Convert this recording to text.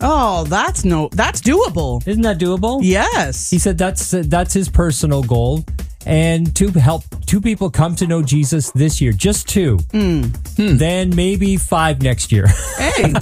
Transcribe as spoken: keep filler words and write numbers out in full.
Oh, that's no, that's doable. Isn't that doable? Yes. He said that's uh, that's his personal goal, and to help two people come to know Jesus this year, just two. Mm. Hmm. Then maybe five next year. Hey,